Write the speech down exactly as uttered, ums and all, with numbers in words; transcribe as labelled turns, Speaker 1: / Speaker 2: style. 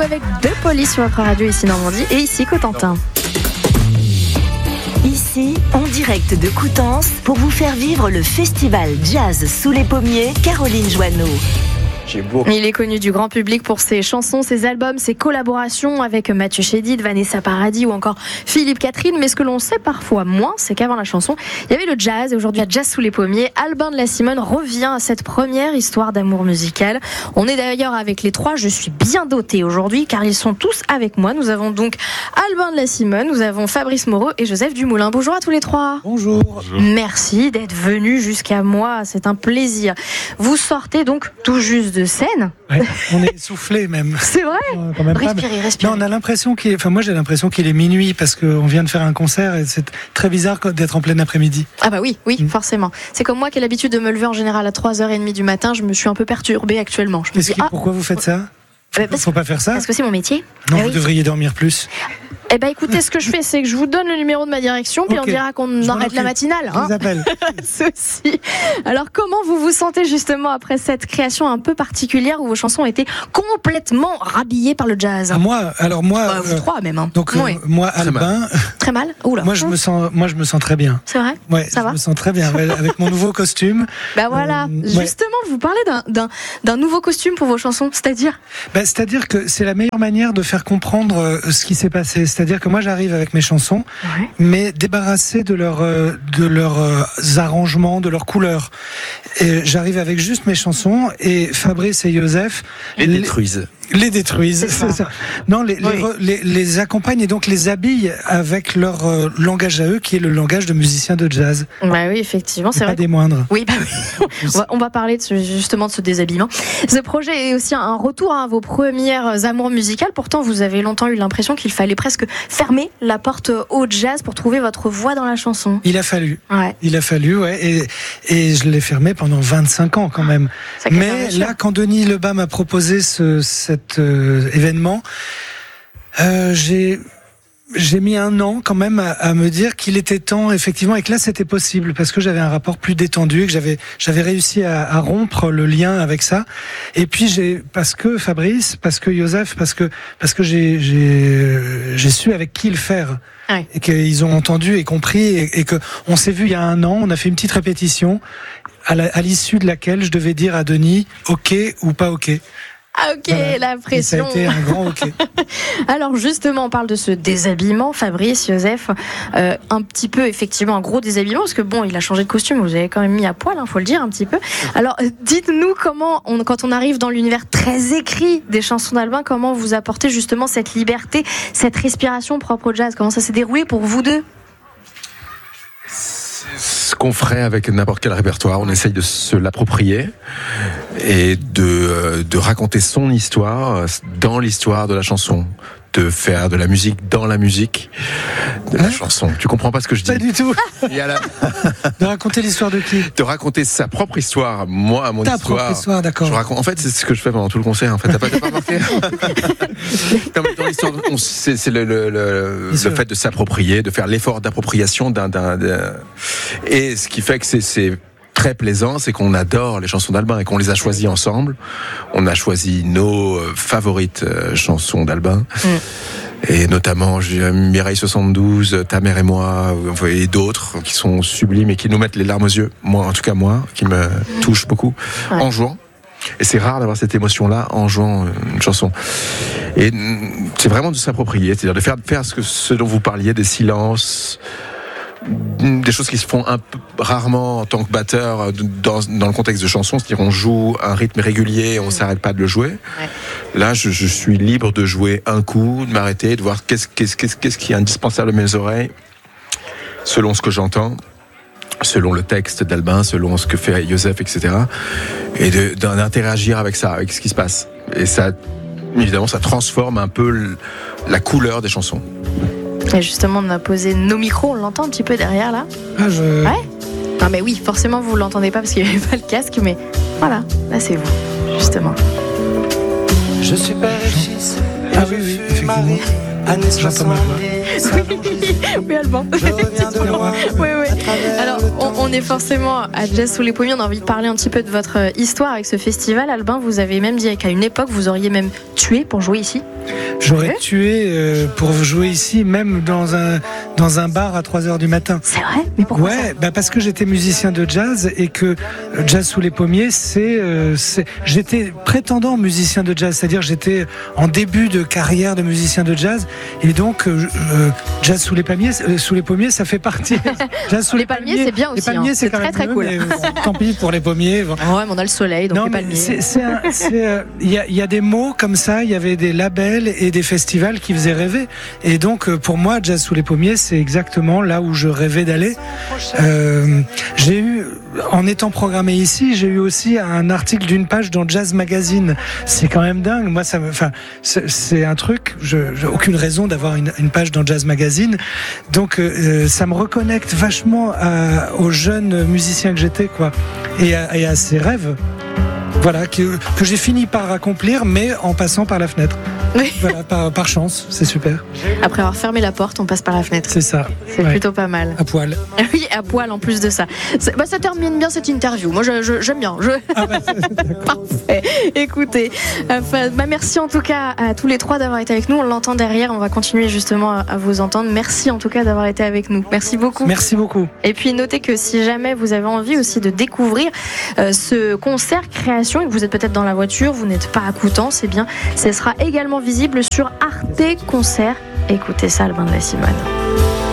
Speaker 1: avec deux polices sur votre radio ici Normandie et ici Cotentin.
Speaker 2: Ici, en direct de Coutances, pour vous faire vivre le festival Jazz sous les pommiers, Caroline Joanneau.
Speaker 1: Il est connu du grand public pour ses chansons, ses albums, ses collaborations avec Mathieu Chédid, Vanessa Paradis ou encore Philippe Catherine. Mais ce que l'on sait parfois moins, c'est qu'avant la chanson, il y avait le jazz. Et aujourd'hui, à Jazz sous les pommiers, Albin de la Simone revient à cette première histoire d'amour musical. On est d'ailleurs avec les trois. Je suis bien dotée aujourd'hui car ils sont tous avec moi. Nous avons donc Albin de la Simone, nous avons Fabrice Moreau et Joseph Dumoulin. Bonjour à tous les trois.
Speaker 3: Bonjour. Bonjour.
Speaker 1: Merci d'être venus jusqu'à moi. C'est un plaisir. Vous sortez donc tout juste de de scène.
Speaker 3: Ouais, on est essoufflé même.
Speaker 1: C'est vrai.
Speaker 3: Euh, quand même
Speaker 1: respirez,
Speaker 3: pas,
Speaker 1: respirez.
Speaker 3: Non, on a l'impression qu'il est... enfin moi j'ai l'impression qu'il est minuit parce qu'on vient de faire un concert et c'est très bizarre d'être en plein après-midi.
Speaker 1: Ah bah oui, oui, mmh. forcément. C'est comme moi qui ai l'habitude de me lever en général à trois heures trente du matin, je me suis un peu perturbée actuellement. Je me dis,
Speaker 3: qui,
Speaker 1: ah,
Speaker 3: pourquoi vous faites ça?
Speaker 1: Il
Speaker 3: ne faut pas faire ça.
Speaker 1: Parce que c'est mon métier.
Speaker 3: Non,
Speaker 1: ah
Speaker 3: vous
Speaker 1: oui.
Speaker 3: devriez dormir plus.
Speaker 1: Eh ben écoutez, ce que je fais, c'est que je vous donne le numéro de ma direction, puis okay. on dira qu'on je arrête la matinale.
Speaker 3: Hein. Je vous appelle.
Speaker 1: Ceci. Alors, comment vous vous sentez justement après cette création un peu particulière où vos chansons ont été complètement rhabillées par le jazz?
Speaker 3: Ah, moi, alors moi,
Speaker 1: bah, vous euh, trois même. Hein.
Speaker 3: Donc oui. euh, moi,
Speaker 1: très
Speaker 3: Albin.
Speaker 1: Mal. Très mal. Oula.
Speaker 3: Moi, je me sens, moi, je me sens très bien.
Speaker 1: C'est vrai.
Speaker 3: Ouais,
Speaker 1: ça
Speaker 3: je
Speaker 1: va.
Speaker 3: me sens très bien avec mon nouveau costume.
Speaker 1: Bah voilà. Euh, justement, ouais. vous parlez d'un, d'un, d'un nouveau costume pour vos chansons, c'est-à-dire
Speaker 3: bah, c'est-à-dire que c'est la meilleure manière de faire comprendre euh, ce qui s'est passé. C'est-à-dire que moi, j'arrive avec mes chansons, ouais. mais débarrassées de leurs euh, de leurs euh, arrangements, de leurs couleurs. Et j'arrive avec juste mes chansons et Fabrice et Joseph
Speaker 4: les, les détruisent.
Speaker 3: Les détruisent. C'est ça. C'est ça. Non, les, oui. les, les, les accompagnent et donc les habillent avec leur euh, langage à eux, qui est le langage de musiciens de jazz.
Speaker 1: Bah oui, effectivement, c'est
Speaker 3: pas
Speaker 1: vrai.
Speaker 3: Pas des moindres.
Speaker 1: Oui, bah oui. on, va, on va parler de ce, justement de ce déshabillement. Ce projet est aussi un retour à vos premières amours musicales. Pourtant, vous avez longtemps eu l'impression qu'il fallait presque fermer la porte au jazz pour trouver votre voix dans la chanson.
Speaker 3: Il a fallu.
Speaker 1: Ouais.
Speaker 3: Il a fallu, ouais. Et, et je l'ai fermé pendant vingt-cinq ans quand même.
Speaker 1: Ça
Speaker 3: Mais là, quand Denis Lebas m'a proposé ce, cette Cet euh, événement, euh, j'ai j'ai mis un an quand même à, à me dire qu'il était temps effectivement et que là c'était possible parce que j'avais un rapport plus détendu et que j'avais j'avais réussi à, à rompre le lien avec ça. Et puis j'ai parce que Fabrice, parce que Joseph, parce que parce que j'ai j'ai j'ai su avec qui le faire.
Speaker 1: Ouais.
Speaker 3: Et qu'ils ont entendu et compris et, et que on s'est vu il y a un an, on a fait une petite répétition à, la, à l'issue de laquelle je devais dire à Denis OK ou pas OK.
Speaker 1: Ah ok, voilà. La pression.
Speaker 3: Et ça a été un grand ok.
Speaker 1: Alors justement, on parle de ce déshabillement, Fabrice, Joseph, euh, un petit peu effectivement un gros déshabillement parce que bon, il a changé de costume, vous avez quand même mis à poil, hein, faut le dire un petit peu. Alors dites-nous comment, on, quand on arrive dans l'univers très écrit des chansons d'Albin, comment vous apportez justement cette liberté, cette respiration propre au jazz. Comment ça s'est déroulé pour vous deux?
Speaker 4: Ce qu'on ferait avec n'importe quel répertoire, on essaye de se l'approprier et de, de raconter son histoire dans l'histoire de la chanson, de faire de la musique dans la musique de la hein chanson. Tu comprends pas ce que je dis?
Speaker 3: Pas du tout.
Speaker 4: Il y a la...
Speaker 3: De raconter l'histoire de qui?
Speaker 4: De raconter sa propre histoire, moi, mon
Speaker 3: Ta
Speaker 4: histoire.
Speaker 3: Ta propre histoire, d'accord.
Speaker 4: Je raconte... En fait, c'est ce que je fais pendant tout le concert. En fait, t'as pas, t'as pas remarqué? Dans, dans l'histoire, on, c'est, c'est le, le, le, le fait de s'approprier, de faire l'effort d'appropriation d'un, d'un, d'un... Et ce qui fait que c'est, c'est très plaisant, c'est qu'on adore les chansons d'Albin et qu'on les a choisies ensemble. On a choisi nos favorites chansons d'Albin. Mm. Et notamment Mireille soixante-douze, Ta mère et moi, et d'autres qui sont sublimes et qui nous mettent les larmes aux yeux. Moi, en tout cas moi, qui me mm. touchent beaucoup, ouais. en jouant. Et c'est rare d'avoir cette émotion-là en jouant une chanson. Et c'est vraiment de s'approprier, c'est-à-dire de faire, faire ce, que, ce dont vous parliez, des silences, des choses qui se font un peu rarement en tant que batteur dans, dans le contexte de chanson, c'est-à-dire on joue un rythme régulier et on ne s'arrête pas de le jouer. Ouais. Là, je, je suis libre de jouer un coup, de m'arrêter, de voir qu'est-ce, qu'est-ce, qu'est-ce, qu'est-ce qui est indispensable à mes oreilles, selon ce que j'entends, selon le texte d'Albin, selon ce que fait Joseph, et cetera. Et de, d'interagir avec ça, avec ce qui se passe. Et ça, évidemment, ça transforme un peu la couleur des chansons.
Speaker 1: Et justement, on a posé nos micros, on l'entend un petit peu derrière là.
Speaker 3: Ah, je...
Speaker 1: Ouais. Non mais oui, forcément vous l'entendez pas parce qu'il n'y avait pas le casque, mais voilà, là c'est vous, justement.
Speaker 5: Je suis père et fils, et
Speaker 3: ah oui, oui, effectivement.
Speaker 5: Années soixante.
Speaker 1: Oui, Alban. Oui, oui. Alors, on, on est forcément à Jazz sous les pommiers. On a envie de parler un petit peu de votre histoire avec ce festival. Albin, vous avez même dit qu'à une époque, vous auriez même tué pour jouer ici.
Speaker 3: J'aurais
Speaker 1: Ouais.
Speaker 3: tué euh, pour jouer ici, même dans un, dans un bar à trois heures du matin.
Speaker 1: C'est vrai? Mais pourquoi ça?
Speaker 3: Ouais, bah parce que j'étais musicien de jazz et que euh, Jazz sous les pommiers, c'est, euh, c'est, j'étais prétendant musicien de jazz, c'est-à-dire j'étais en début de carrière de musicien de jazz et donc euh, euh, Jazz sous les palmiers, euh, sous les pommiers, ça fait partie. Jazz sous
Speaker 1: Les palmiers, c'est bien
Speaker 3: les
Speaker 1: aussi,
Speaker 3: palmiers,
Speaker 1: hein.
Speaker 3: c'est,
Speaker 1: C'est
Speaker 3: quand
Speaker 1: très,
Speaker 3: même
Speaker 1: très
Speaker 3: mieux,
Speaker 1: cool.
Speaker 3: mais, bon, tant pis pour les pommiers. Bon.
Speaker 1: Ouais, mais on a le soleil, donc
Speaker 3: Non,
Speaker 1: les
Speaker 3: mais
Speaker 1: palmiers.
Speaker 3: c'est, c'est un- c'est, euh, il y a, il y a des mots comme ça, il y avait des labels et des festivals qui faisaient rêver. Et donc, euh, pour moi, Jazz sous les pommiers, c'est exactement là où je rêvais d'aller. Euh, j'ai eu, en étant programmé ici, j'ai eu aussi un article d'une page dans Jazz Magazine. C'est quand même dingue. Moi, ça me, enfin, c'est, c'est un truc. Je, j'ai aucune raison d'avoir une, une page dans Jazz Magazine. Donc, euh, ça me reconnecte vachement à, aux jeunes musiciens que j'étais, quoi, et à, et à ces rêves. Voilà, que, que j'ai fini par accomplir, mais en passant par la fenêtre.
Speaker 1: Oui.
Speaker 3: Voilà, par, par chance, c'est super.
Speaker 1: Après avoir fermé la porte, on passe par la fenêtre.
Speaker 3: C'est ça.
Speaker 1: C'est
Speaker 3: Ouais.
Speaker 1: plutôt pas mal.
Speaker 3: À poil.
Speaker 1: Oui, à poil en plus de ça. C'est- Bah, ça termine bien cette interview. Moi, je, je- j'aime bien. Je...
Speaker 3: Ah bah,
Speaker 1: Parfait. Écoutez, enfin, bah, merci en tout cas à tous les trois d'avoir été avec nous. On l'entend derrière. On va continuer justement à, à vous entendre. Merci en tout cas d'avoir été avec nous. Merci beaucoup.
Speaker 3: merci beaucoup.
Speaker 1: Et puis notez que si jamais vous avez envie aussi de découvrir euh, ce concert création et que vous êtes peut-être dans la voiture, vous n'êtes pas à Coutances, eh bien, ce sera également visible sur Arte Concert. Écoutez ça, Albin de la Simone.